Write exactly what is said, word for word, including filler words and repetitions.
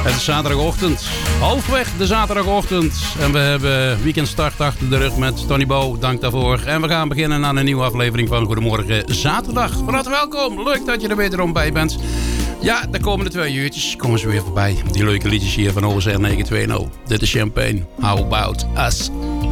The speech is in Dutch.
Het is zaterdagochtend, halfweg de zaterdagochtend. En we hebben weekendstart achter de rug met Tony Bo, dank daarvoor. En we gaan beginnen aan een nieuwe aflevering van Goedemorgen Zaterdag. Van harte welkom, leuk dat je er wederom bij bent. Ja, de komende twee uurtjes komen ze weer voorbij. Die leuke liedjes hier van O S R negen twee nul. Dit is Champagne, How About Us?